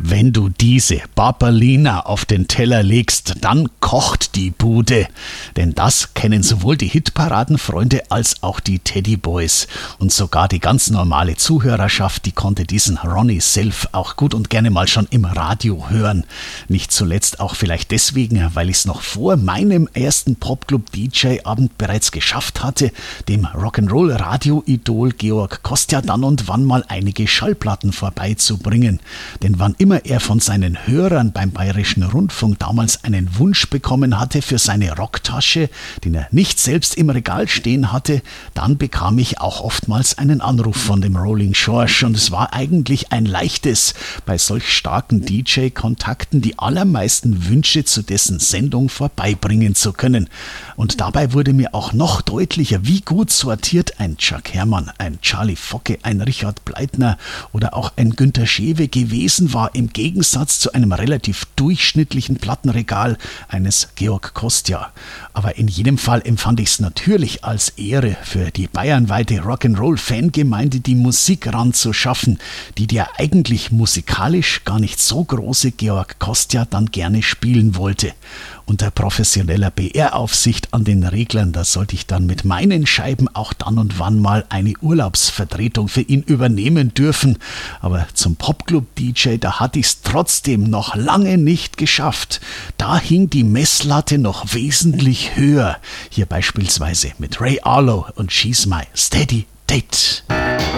Wenn du diese Barberlina auf den Teller legst, dann kocht die Bude. Denn das kennen sowohl die Hitparadenfreunde als auch die Teddyboys. Und sogar die ganz normale Zuhörerschaft, die konnte diesen Ronnie Self auch gut und gerne mal schon im Radio hören. Nicht zuletzt auch vielleicht deswegen, weil ich es noch vor meinem ersten Popclub-DJ-Abend bereits geschafft hatte, dem Rock'n'Roll-Radio-Idol Georg Kostja dann und wann mal einige Schallplatten vorbeizubringen. Denn wann immer er von seinen Hörern beim Bayerischen Rundfunk damals einen Wunsch bekommen hatte für seine Rocktasche, den er nicht selbst im Regal stehen hatte, dann bekam ich auch oftmals einen Anruf von dem Rolling George und es war eigentlich ein leichtes, bei solch starken DJ-Kontakten die allermeisten Wünsche zu dessen Sendung vorbeibringen zu können. Und dabei wurde mir auch noch deutlicher, wie gut sortiert ein Chuck Herrmann, ein Charlie Focke, ein Richard Bleitner oder auch ein Günter Schewe gewesen war, im Gegensatz zu einem relativ durchschnittlichen Plattenregal eines Georg Kostja. Aber in jedem Fall empfand ich es natürlich als Ehre für die bayernweite Rock'n'Roll-Fangemeinde, die Musik ranzuschaffen, die der eigentlich musikalisch gar nicht so große Georg Kostja dann gerne spielen wollte. Unter professioneller PR-Aufsicht an den Reglern, da sollte ich dann mit meinen Scheiben auch dann und wann mal eine Urlaubsvertretung für ihn übernehmen dürfen. Aber zum Popclub-DJ, da hatte ich es trotzdem noch lange nicht geschafft. Da hing die Messlatte noch wesentlich höher. Hier beispielsweise mit Ray Arlo und She's My Steady Date.